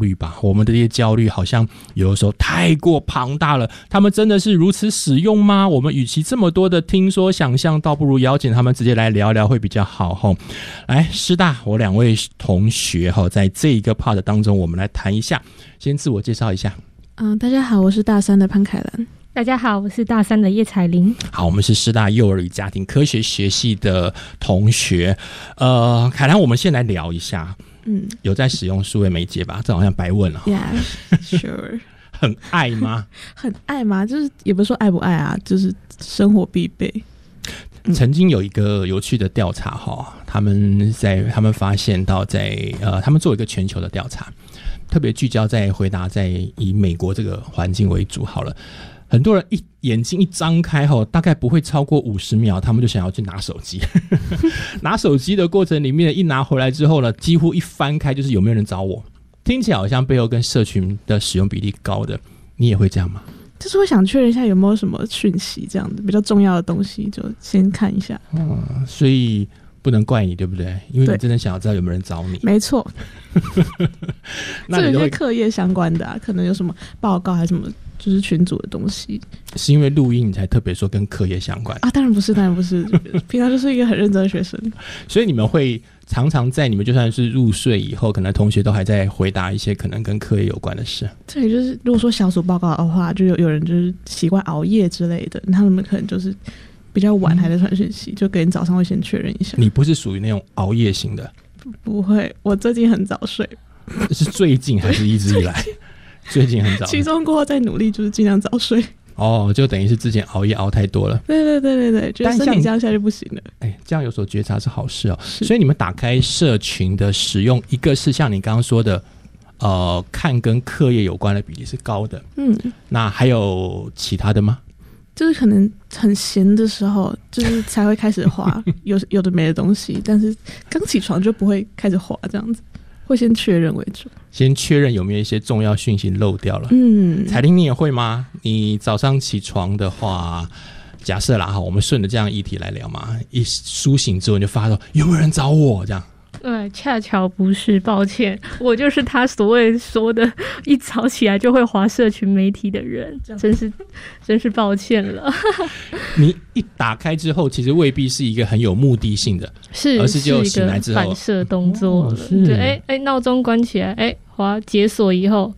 虑吧，我们的这些焦虑好像有的时候太过庞大了，他们真的是如此使用吗？我们与其这么多的听说想象，倒不如邀请他们直接来聊聊会比较好齁。来，师大我2位同学齁，在这一个 part 当中，我们来谈一下，先自我介绍一下。 大家好，我是大3的潘凯兰。 大家好，我是大3的叶彩玲。 好，我们是师大幼儿与家庭科学学系的同学。凯兰，我们先来聊一下，有在使用数位媒介吧？这好像白问了。 Yeah, sure. 很爱吗？ 很爱吗？就是也不是说爱不爱啊，就是生活必备。 曾经有一个有趣的调查他们发现到他们做一个全球的调查，特别聚焦在回答在以美国这个环境为主好了。很多人眼睛一张开大概不会超过50秒，他们就想要去拿手机。拿手机的过程里面，一拿回来之后呢，几乎一翻开就是有没有人找我。听起来好像背后跟社群的使用比例高的，你也会这样吗？ 就是会想确认一下有没有什么讯息，这样子比较重要的东西就先看一下。 所以不能怪你，对不对？因为你真的想要知道有没有人找你。 没错。 那这有些课业相关的可能有什么报告还是什么，就是群组的东西。 是因为录音你才特别说跟课业相关啊？ 当然不是，平常就是一个很认真的学生。 所以你们会常常在你们就算是入睡以后，可能同学都还在回答一些可能跟课业有关的事。 对，就是如果说小组报告的话，就有人就是习惯熬夜之类的，他们可能就是比较晚还在传讯息，就隔天早上会先确认一下。 你不是属于那种熬夜型的？ 不会，我最近很早睡。 是最近还是一直以来？最近很早。 期中过后再努力，就是尽量早睡。 就等于是之前熬夜熬太多了。 对，觉得身体这样下去不行了。 这样有所觉察是好事哦。所以你们打开社群的使用，一个是像你刚刚说的，看跟课业有关的比例是高的。那还有其他的吗？ 就是可能很闲的时候，就是才会开始滑有的没的东西，但是刚起床就不会开始滑，这样子会先确认为主， 先确认有没有一些重要讯息漏掉了。彩玲你也会吗？你早上起床的话，假设啦我们顺着这样议题来聊嘛，一苏醒之后你就发现有没有人找我这样。 对，恰巧不是，抱歉，我就是他所谓说的一早起来就会滑社群媒体的人，真是抱歉了。 你一打开之后，其实未必是一个很有目的性的，而是就醒来之后一个反射动作了。对，闹钟关起来，滑解锁以后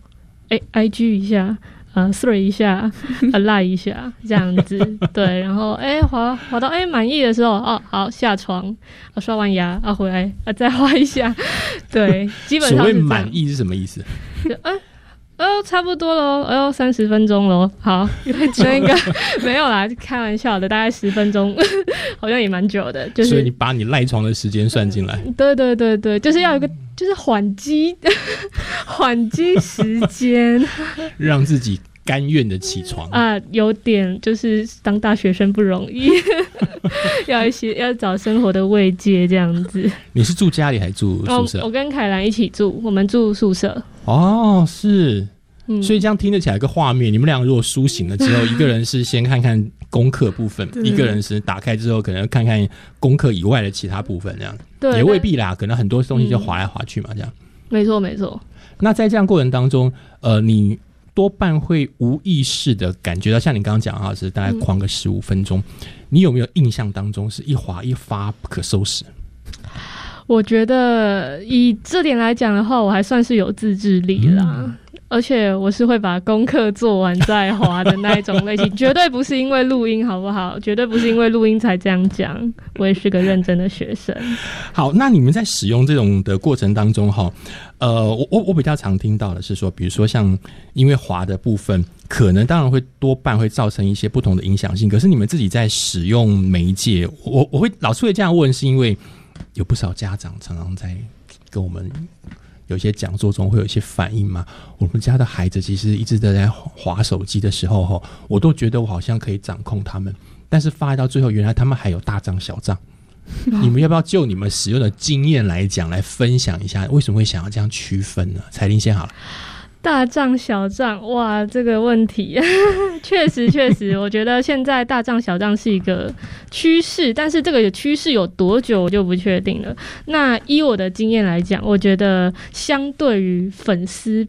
，IG 一下。throw 一下like 一下这样子。对，然后滑到满意的时候，好下床，刷完牙回来再滑一下。对，基本上是这样。 所谓满意是什么意思？ 差不多咯，30分钟咯。好，那个没有啦，开玩笑的，大概10分钟，好像也蛮久的。就是所以你把你赖床的时间算进来。 对，就是要有一个就是缓击时间， 让自己甘愿的起床有点就是当大学生不容易，要找生活的慰藉这样子。 你是住家里还是住宿舍？ 我跟凯兰一起住，我们住宿舍。 是。所以这样听得起来一个画面，你们两个如果苏醒了之后，一个人是先看看功课部分，一个人是打开之后可能看看功课以外的其他部分，这样也未必啦，可能很多东西就滑来滑去嘛，这样。 没错。那在这样过程当中，你多半会无意识的感觉到，像你刚刚讲是大概框个15分钟，你有没有印象当中是一滑一发不可收拾？ 我觉得以这点来讲的话，我还算是有自制力啦。而且我是会把功课做完再滑的那一种类型，绝对不是因为录音，好不好？绝对不是因为录音才这样讲，我也是个认真的学生。 好，那你们在使用这种的过程当中我比较常听到的是说，比如说像因为滑的部分，可能当然会多半会造成一些不同的影响性，可是你们自己在使用媒介，我会老是会这样问，是因为有不少家长常常在跟我们有些讲座中会有一些反应嘛，我们家的孩子其实一直都在滑手机的时候我都觉得我好像可以掌控他们，但是发到最后原来他们还有大账小账。你们要不要就你们使用的经验来讲，来分享一下为什么会想要这样区分呢？彩玲先好了。 大账小账，哇，这个问题确实我觉得现在大账小账是一个趋势，但是这个趋势有多久我就不确定了。那依我的经验来讲，我觉得相对于粉丝